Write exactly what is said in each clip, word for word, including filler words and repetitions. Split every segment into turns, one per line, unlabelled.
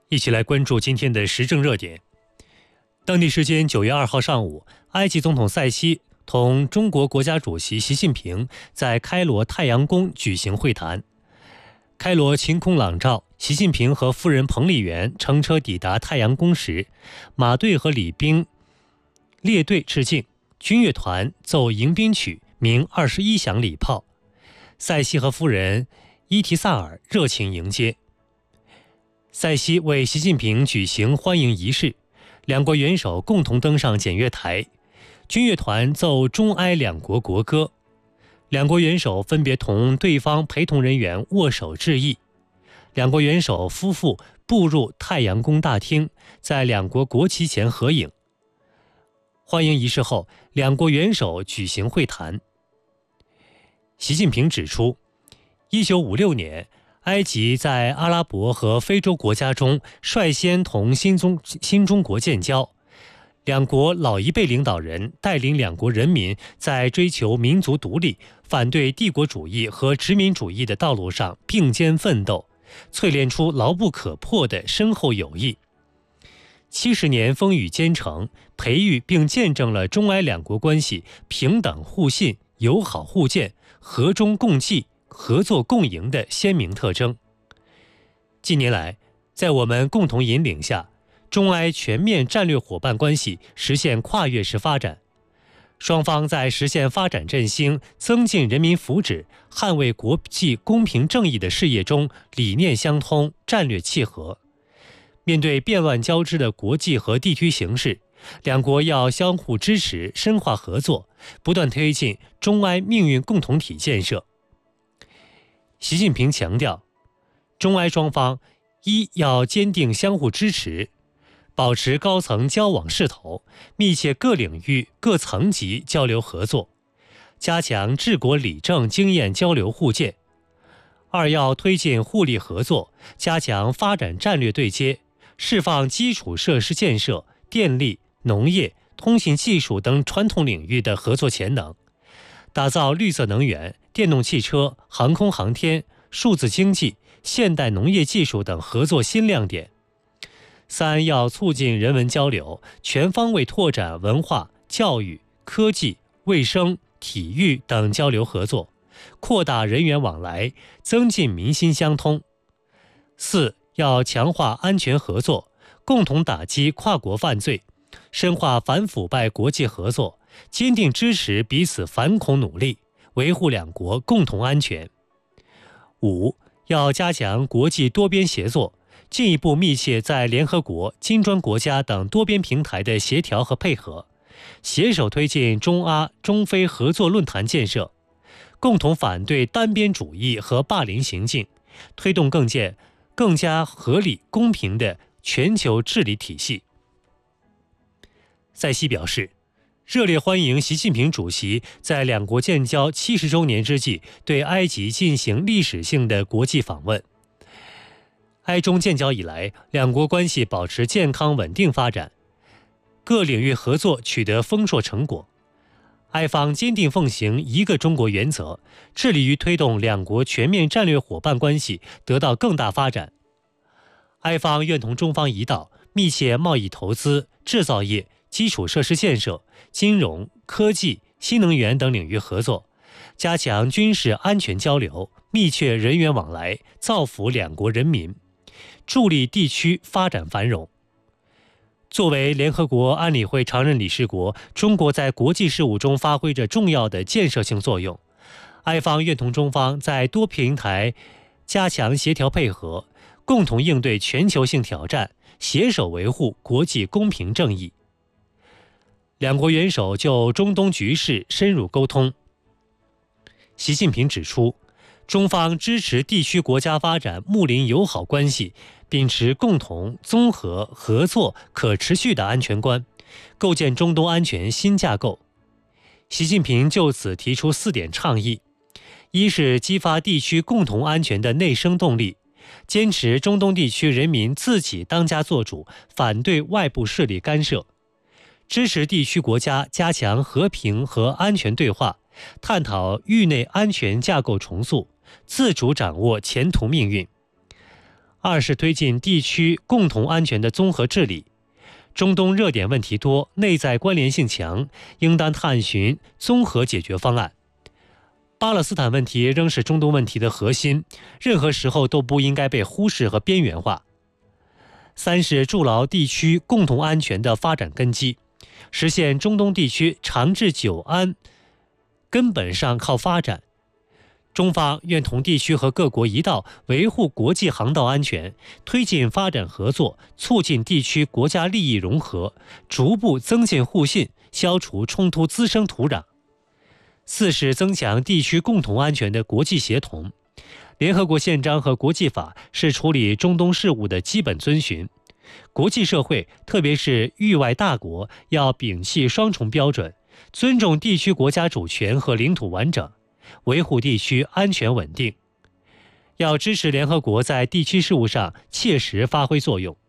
一起来关注今天的时政热点。当地时间九月二号上午，埃及总统塞西同中国国家主席习近平在开罗太阳宫举行会谈。开罗晴空朗照，习近平和夫人彭丽媛乘车抵达太阳宫时，马队和礼兵列队致敬，军乐团奏迎宾曲，鸣二十一响礼炮。塞西和夫人伊提萨尔热情迎接。塞西为习近平举行欢迎仪式，两国元首共同登上检阅台，军乐团奏中埃两国国歌，两国元首分别同对方陪同人员握手致意。两国元首夫妇步入太阳宫大厅，在两国国旗前合影。欢迎仪式后，两国元首举行会谈。习近平指出，一九五六年，埃及在阿拉伯和非洲国家中率先同新中新中国建交，两国老一辈领导人带领两国人民在追求民族独立、反对帝国主义和殖民主义的道路上并肩奋斗，淬炼出牢不可破的深厚友谊。七十年风雨兼程，培育并见证了中埃两国关系平等互信、友好互鉴、和衷共济、合作共赢的鲜明特征。近年来，在我们共同引领下，中埃全面战略伙伴关系实现跨越式发展，双方在实现发展振兴、增进人民福祉、捍卫国际公平正义的事业中理念相通、战略契合。面对变乱交织的国际和地区形势，两国要相互支持、深化合作，不断推进中埃命运共同体建设。习近平强调，中埃双方一要坚定相互支持，保持高层交往势头，密切各领域各层级交流合作，加强治国理政经验交流互鉴。二要推进互利合作，加强发展战略对接，释放基础设施建设、电力、农业、通信技术等传统领域的合作潜能，打造绿色能源、电动汽车、航空航天、数字经济、现代农业技术等合作新亮点。三要促进人文交流，全方位拓展文化、教育、科技、卫生、体育等交流合作，扩大人员往来，增进民心相通。四要强化安全合作，共同打击跨国犯罪，深化反腐败国际合作，坚定支持彼此反恐努力，维护两国共同安全。五要加强国际多边协作，进一步密切在联合国、金砖国家等多边平台的协调和配合，携手推进中阿、中非合作论坛建设，共同反对单边主义和霸凌行径，推动更建更加合理公平的全球治理体系。塞西表示，热烈欢迎习近平主席在两国建交七十周年之际对埃及进行历史性的国际访问。埃中建交以来，两国关系保持健康稳定发展，各领域合作取得丰硕成果。埃方坚定奉行一个中国原则，致力于推动两国全面战略伙伴关系得到更大发展。埃方愿同中方一道，密切贸易投资、制造业、基础设施建设、金融、科技、新能源等领域合作，加强军事安全交流，密切人员往来，造福两国人民，助力地区发展繁荣。作为联合国安理会常任理事国，中国在国际事务中发挥着重要的建设性作用。埃方愿同中方在多平台加强协调配合，共同应对全球性挑战，携手维护国际公平正义。两国元首就中东局势深入沟通。习近平指出，中方支持地区国家发展睦邻友好关系，秉持共同、综合、合作、可持续的安全观，构建中东安全新架构。习近平就此提出四点倡议：一是激发地区共同安全的内生动力，坚持中东地区人民自己当家作主，反对外部势力干涉；支持地区国家加强和平和安全对话，探讨域内安全架构重塑，自主掌握前途命运。 二是推进地区共同安全的综合治理。中东热点问题多，内在关联性强，应当探寻综合解决方案。巴勒斯坦问题仍是中东问题的核心，任何时候都不应该被忽视和边缘化。三是筑牢地区共同安全的发展根基，实现中东地区长治久安，根本上靠发展。中方愿同地区和各国一道维护国际航道安全，推进发展合作，促进地区国家利益融合，逐步增进互信，消除冲突滋生土壤。四是增强地区共同安全的国际协同。联合国宪章和国际法是处理中东事务的基本遵循。国际社会，特别是域外大国，要摒弃双重标准，尊重地区国家主权和领土完整，维护地区安全稳定。要支持联合国在地区事务上切实发挥作用。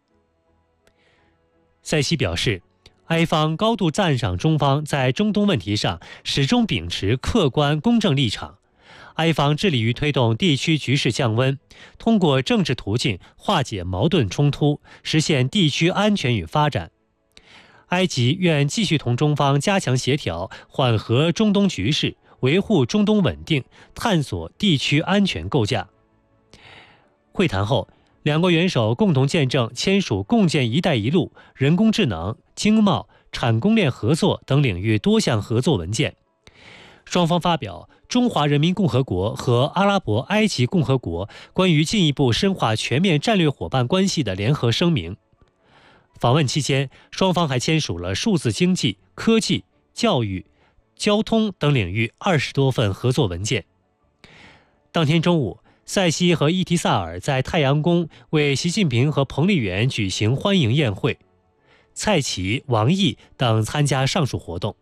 塞西表示，埃方高度赞赏中方在中东问题上始终秉持客观公正立场。埃方致力于推动地区局势降温，通过政治途径化解矛盾冲突，实现地区安全与发展。埃及愿继续同中方加强协调，缓和中东局势，维护中东稳定，探索地区安全构架。会谈后，两国元首共同见证签署共建“一带一路”、人工智能、经贸、产供链合作等领域多项合作文件。双方发表《中华人民共和国和阿拉伯埃及共和国关于进一步深化全面战略伙伴关系的联合声明》。访问期间，双方还签署了数字经济、科技、教育、交通等领域二十多份合作文件。当天中午，塞西和伊提萨尔在太阳宫为习近平和彭丽媛举行欢迎宴会，蔡奇、王毅等参加上述活动。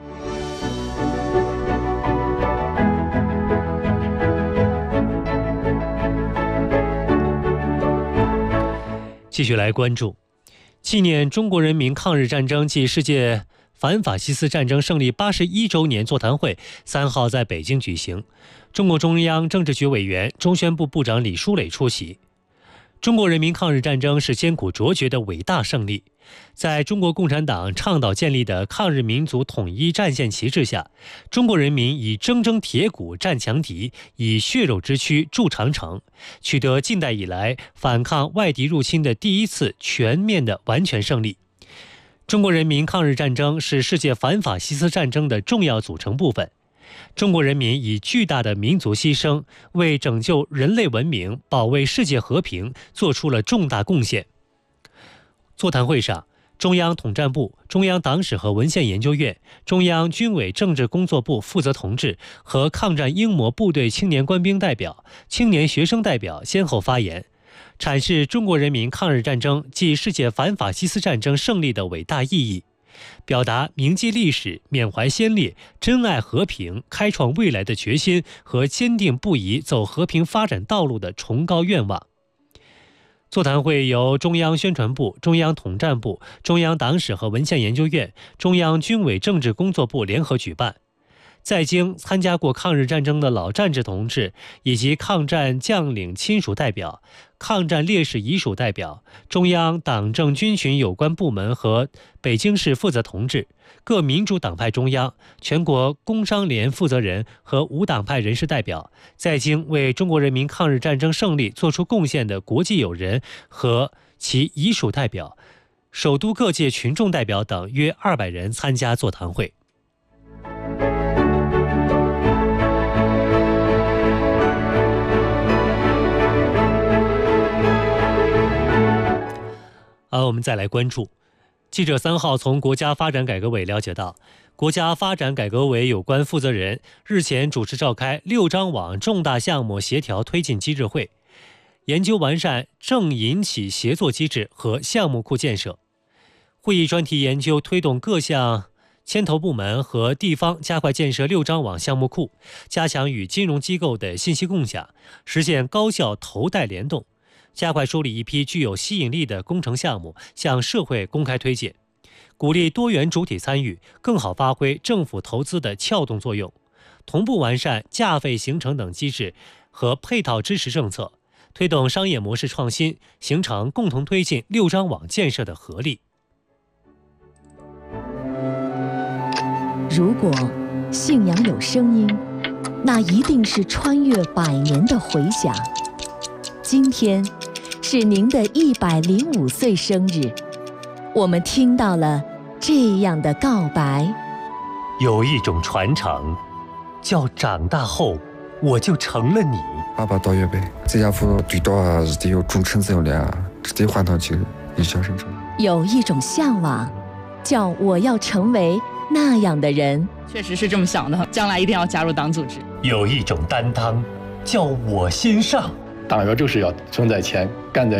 继续来关注纪念中国人民抗日战争暨世界反法西斯战争胜利八十一周年座谈会三号在北京举行，中共中央政治局委员、中宣部部长李书磊出席。中国人民抗日战争是艰苦卓绝的伟大胜利，在中国共产党倡导建立的抗日民族统一战线旗帜下，中国人民以铮铮铁骨战强敌，以血肉之躯筑长城，取得近代以来反抗外敌入侵的第一次全面的完全胜利。中国人民抗日战争是世界反法西斯战争的重要组成部分。中国人民以巨大的民族牺牲，为拯救人类文明、保卫世界和平做出了重大贡献。座谈会上，中央统战部、中央党史和文献研究院、中央军委政治工作部负责同志和抗战英模部队青年官兵代表、青年学生代表先后发言，阐释中国人民抗日战争暨世界反法西斯战争胜利的伟大意义，表达铭记历史、缅怀先烈、珍爱和平、开创未来的决心和坚定不移走和平发展道路的崇高愿望。座谈会由中央宣传部、中央统战部、中央党史和文献研究院、中央军委政治工作部联合举办。在京参加过抗日战争的老战士同志以及抗战将领亲属代表、抗战烈士遗属代表、中央党政军群有关部门和北京市负责同志、各民主党派中央、全国工商联负责人和无党派人士代表，在京为中国人民抗日战争胜利做出贡献的国际友人和其遗属代表、首都各界群众代表等约二百人参加座谈会。而我们再来关注，记者三号从国家发展改革委了解到，国家发展改革委有关负责人日前主持召开六张网重大项目协调推进机制会，研究完善政银企协作机制和项目库建设。会议专题研究推动各项牵头部门和地方加快建设六张网项目库，加强与金融机构的信息共享，实现高效投贷联动，加快梳理一批具有吸引力的工程项目向社会公开推荐，鼓励多元主体参与，更好发挥政府投资的撬动作用，同步完善价费形成等机制和配套支持政策， 推动商业模式创新，形成共同推进六张网建设的合力。
如果信仰有声音，那一定是穿越百年的回响。今天是您的一百零五岁生日，我们听到了这样的告白。
有一种傳承，叫長大後我就成了你。
爸爸到月輩，這家父對到啊，是得有忠誠之量啊，是得還到起印象深刻。
有一種向往，叫我要成為那樣的人。
確實是這麼想的，將來一定要加入黨組織。
有一種擔當，叫我先上。
黨員就是要衝在前，幹在